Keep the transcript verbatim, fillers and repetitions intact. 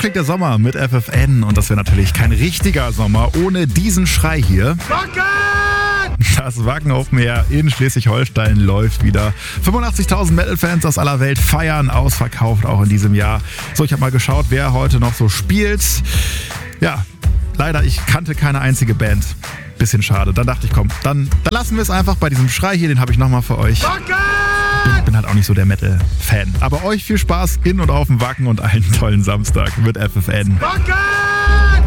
klingt der Sommer mit F F N und das wäre natürlich kein richtiger Sommer ohne diesen Schrei hier. Wacken! Das Wacken auf Meer in Schleswig-Holstein läuft wieder. fünfundachtzigtausend Metal-Fans aus aller Welt feiern, ausverkauft auch in diesem Jahr. So, ich habe mal geschaut, wer heute noch so spielt. Ja, leider, ich kannte keine einzige Band. Bisschen schade. Dann dachte ich, komm, dann, dann lassen wir es einfach bei diesem Schrei hier, den habe ich nochmal für euch. Wacken! Ich bin halt auch nicht so der Metal-Fan. Aber euch viel Spaß in und auf dem Wacken und einen tollen Samstag mit F F N. Wacken!